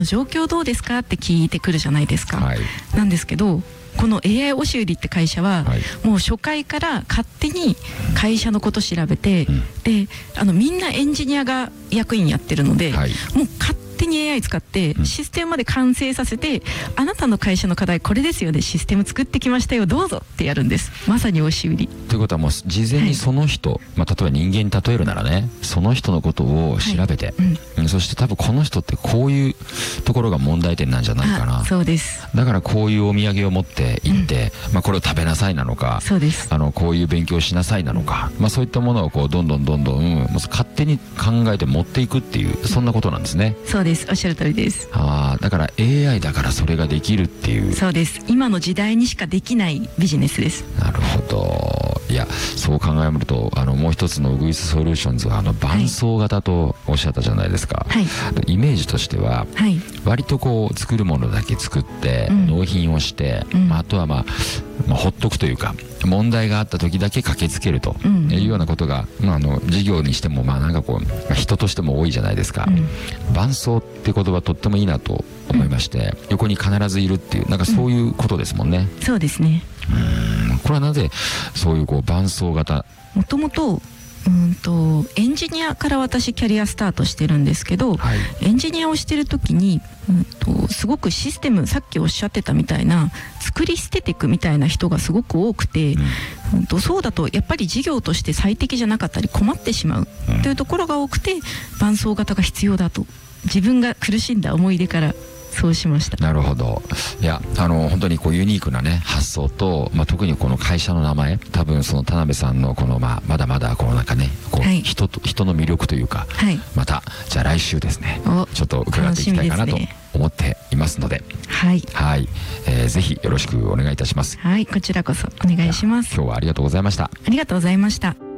状況どうですかって聞いてくるじゃないですか、 はい、 なんですけど、この AI 押し売りって会社は、 はい、 もう初回から勝手に会社のこと調べて、でみんなエンジニアが役員やってるので、 はい、 もう勝手に AI 使ってシステムまで完成させて、あなたの会社の課題これですよね、システム作ってきましたよ、どうぞってやるんです。まさに押し売りということは、もう事前にその人、例えば人間に例えるならね、その人のことを調べて、そして多分この人ってこういうところが問題点なんじゃないかな。 そうです。 だからこういうお土産を持って行って、これを食べなさいなのか、 そうです。 こういう勉強しなさいなのか、そういったものをこうどんどん勝手に考えて持っていくっていう、そんなことなんですね。 そうです、おっしゃる通りです。 だから AI だからそれができるっていう。 そうです。今の時代にしかできないビジネスです。 なるほど。いや、そう考えるともう一つのウグイスソリューションズは伴走型とおっしゃったじゃないですか、はい、イメージとしては、はい、割とこう作るものだけ作って、納品をして、あとはほっとくというか、問題があった時だけ駆けつけるというようなことが、事業にしてもなんかこう人としても多いじゃないですか、伴走って言葉とってもいいなと思いまして、横に必ずいるっていう、なんかそういうことですもんね。 そうですね。 これはなぜそういう伴走型。 もともとエンジニアから私キャリアスタートしてるんですけど、はい、エンジニアをしてる時に、すごくシステム、さっきおっしゃってたみたいな作り捨てていくみたいな人がすごく多くて、そうだとやっぱり事業として最適じゃなかったり困ってしまうというところが多くて、伴走型が必要だと自分が苦しんだ思い出からそうしました。なるほど。 いや、本当にこうユニークなね発想と、特にこの会社の名前、多分その田辺さんのこのまだまだこのなんかね、こう、はい、人の魅力というか、はい、またじゃあ来週ですね、ちょっと伺っていきたいかなと思っていますので、はい、はい、ぜひよろしくお願いいたします。 はい、こちらこそお願いします。 今日はありがとうございました。 ありがとうございました。